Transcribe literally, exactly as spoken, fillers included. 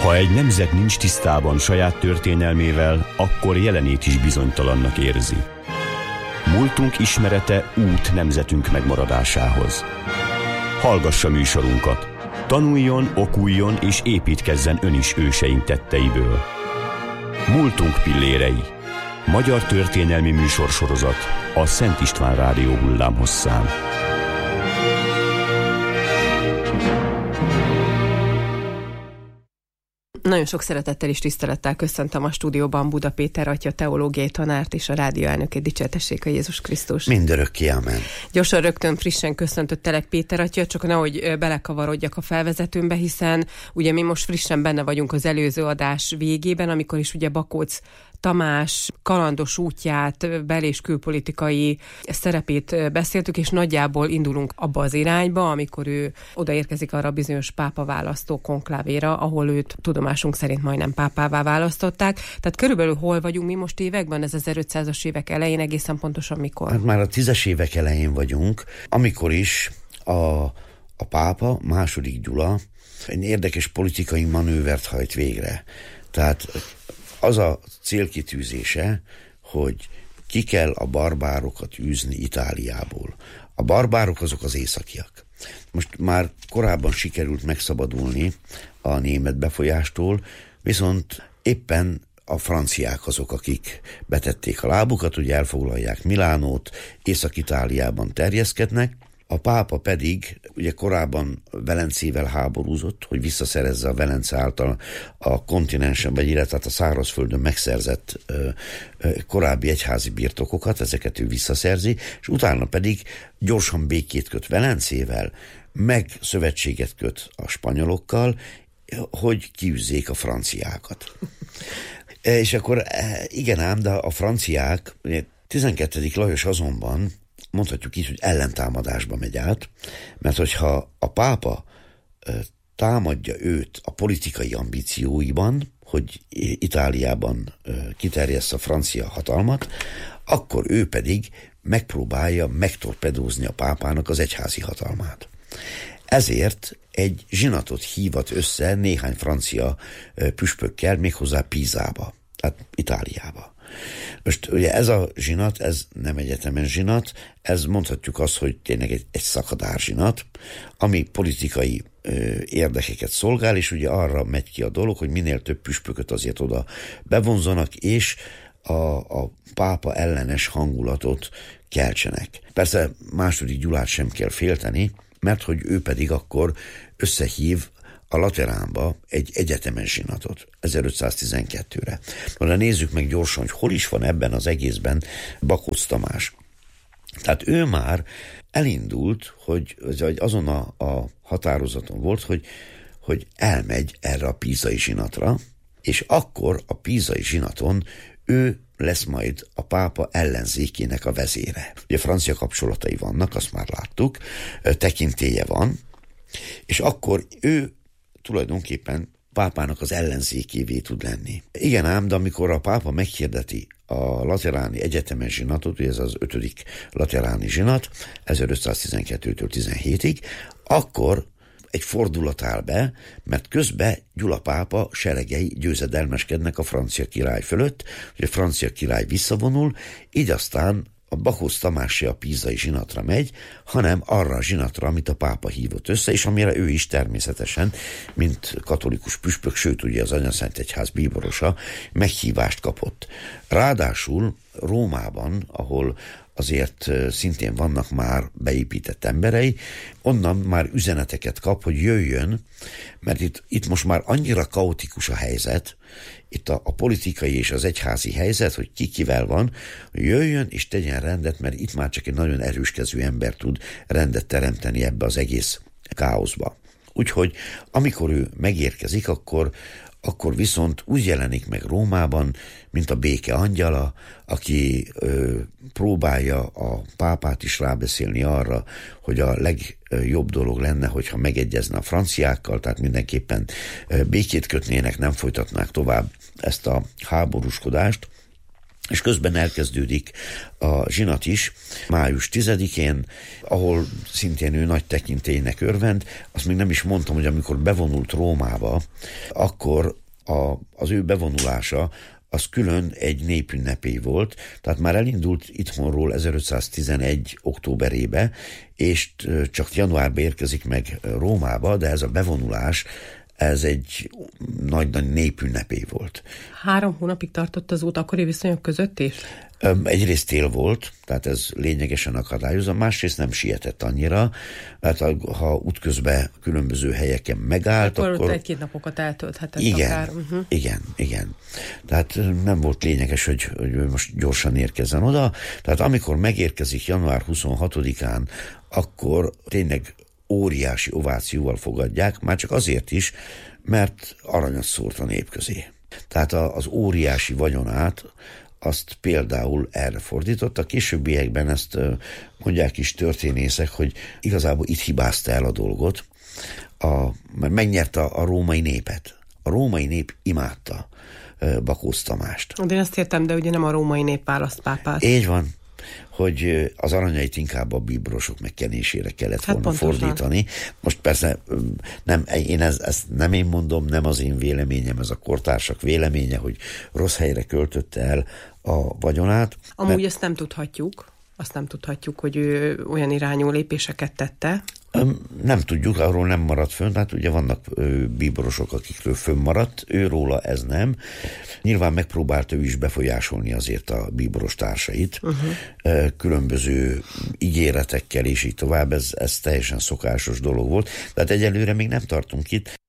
Ha egy nemzet nincs tisztában saját történelmével, akkor jelenét is bizonytalannak érzi. Múltunk ismerete út nemzetünk megmaradásához. Hallgassa műsorunkat. Tanuljon, okuljon és építkezzen ön is őseink tetteiből. Múltunk pillérei. Magyar történelmi műsorsorozat a Szent István Rádió hullámhosszán. Nagyon sok szeretettel és tisztelettel köszöntöm a stúdióban Buda Péter atya teológiai tanárt és a rádió elnökét. Dicsértessék a Jézus Krisztus. Mindörökké, amen. Gyorsan, rögtön frissen köszöntöttelek Péter atya, csak nehogy belekavarodjak a felvezetőmbe, hiszen ugye mi most frissen benne vagyunk az előző adás végében, amikor is ugye Bakóc Tamás kalandos útját, bel- és külpolitikai szerepét beszéltük, és nagyjából indulunk abba az irányba, amikor ő odaérkezik arra a bizonyos pápa választó konklávéra, ahol őt tudomásunk szerint majdnem pápává választották. Tehát körülbelül hol vagyunk mi most években, ez ezerötszázas évek elején, egészen pontosan mikor? Hát már a tízes évek elején vagyunk, amikor is a, a pápa, második Gyula, egy érdekes politikai manővert hajt végre. Tehát az a célkitűzése, hogy ki kell a barbárokat űzni Itáliából. A barbárok azok az északiak. Most már korábban sikerült megszabadulni a német befolyástól, viszont éppen a franciák azok, akik betették a lábukat, ugye elfoglalják Milánót, Észak-Itáliában terjeszkednek. A pápa pedig ugye korábban Velencével háborúzott, hogy visszaszerezze a Velence által a kontinensen, vagy illetve a szárazföldön megszerzett ö, ö, korábbi egyházi birtokokat, ezeket ő visszaszerzi, és utána pedig gyorsan békét köt Velencével, meg szövetséget köt a spanyolokkal, hogy kiűzzék a franciákat. És akkor igen ám, de a franciák, ugye tizenkettedik Lajos azonban mondhatjuk így, hogy ellentámadásba megy át, mert hogyha a pápa ö, támadja őt a politikai ambícióiban, hogy Itáliában ö, kiterjessza a francia hatalmat, akkor ő pedig megpróbálja megtorpedózni a pápának az egyházi hatalmát. Ezért egy zsinatot hívat össze néhány francia ö, püspökkel, méghozzá Pízába, tehát Itáliába. Most ugye ez a zsinat, ez nem egyetemen zsinat, ez mondhatjuk azt, hogy tényleg egy, egy szakadárzsinat, ami politikai ö, érdekeket szolgál, és ugye arra megy ki a dolog, hogy minél több püspököt azért oda bevonzanak, és a, a pápa ellenes hangulatot keltsenek. Persze második Gyulát sem kell félteni, mert hogy ő pedig akkor összehív a Lateránba egy egyetemes zsinatot, ezerötszáztizenkettőre. Na nézzük meg gyorsan, hogy hol is van ebben az egészben Bakóc Tamás. Tehát ő már elindult, hogy, hogy azon a, a határozaton volt, hogy, hogy elmegy erre a pízai zsinatra, és akkor a pízai zsinaton ő lesz majd a pápa ellenzékének a vezére. Ugye francia kapcsolatai vannak, azt már láttuk, tekintélye van, és akkor ő tulajdonképpen pápának az ellenzékévé tud lenni. Igen ám, de amikor a pápa meghirdeti a lateráni egyetemes zsinatot, ugye ez az ötödik lateráni zsinat, ezerötszáztizenkettőtől tizenhétig, akkor egy fordulat áll be, mert közben Gyula pápa seregei győzedelmeskednek a francia király fölött, hogy a francia király visszavonul, így aztán a Bakóc Tamás se a pízai zsinatra megy, hanem arra a zsinatra, amit a pápa hívott össze, és amire ő is természetesen, mint katolikus püspök, sőt ugye az Anyaszentegyház bíborosa, meghívást kapott. Ráadásul Rómában, ahol azért szintén vannak már beépített emberei, onnan már üzeneteket kap, hogy jöjjön, mert itt, itt most már annyira kaotikus a helyzet, itt a, a politikai és az egyházi helyzet, hogy ki kivel van, hogy jöjjön és tegyen rendet, mert itt már csak egy nagyon erőskező ember tud rendet teremteni ebbe az egész káoszba. Úgyhogy amikor ő megérkezik, akkor akkor viszont úgy jelenik meg Rómában, mint a béke angyala, aki ö, próbálja a pápát is rábeszélni arra, hogy a legjobb dolog lenne, hogyha megegyezne a franciákkal, tehát mindenképpen ö, békét kötnének, nem folytatnák tovább ezt a háborúskodást. és közben elkezdődik a zsinat is május tizedikén, ahol szintén ő nagy tekintélynek örvend. Azt még nem is mondtam, hogy amikor bevonult Rómába, akkor a, az ő bevonulása az külön egy népünnepé volt, tehát már elindult itthonról ezerötszáztizenegy októberébe, és csak januárban érkezik meg Rómába, de ez a bevonulás, ez egy nagy-nagy népünnepé volt. Három hónapig tartott az út akkori viszonyok között is? Egyrészt tél volt, tehát ez lényegesen akadályozza, másrészt nem sietett annyira, mert ha útközben különböző helyeken megállt, akkor... akkor... egy-két napokat eltölthetett igen, akár. Uh-huh. Igen, igen. Tehát nem volt lényeges, hogy, hogy most gyorsan érkezzen oda. Tehát amikor megérkezik január huszonhatodikán, akkor tényleg óriási ovációval fogadják, már csak azért is, mert aranyat szórt a nép közé. Tehát az óriási vagyonát azt például erre fordított. A későbbiekben ezt mondják is történészek, hogy igazából itt hibázta el a dolgot, a, mert megnyerte a, a római népet. A római nép imádta Bakócz Tamást. De én azt értem, de ugye nem a római nép választ pápát. Így van, hogy az aranyait inkább a bíborosok megkenésére kellett hát volna pontosan fordítani. Most persze nem, én ez, ezt nem én mondom, nem az én véleményem, ez a kortársak véleménye, hogy rossz helyre költötte el a vagyonát. Amúgy mert... ezt nem tudhatjuk. Azt nem tudhatjuk, hogy ő olyan irányú lépéseket tette. Nem tudjuk, arról nem maradt fönn, hát ugye vannak bíborosok, akikről fönnmaradt, őróla ez nem. Nyilván megpróbált ő is befolyásolni azért a bíboros társait, uh-huh. különböző ígéretekkel és így tovább, ez, ez teljesen szokásos dolog volt, de hát egyelőre még nem tartunk itt.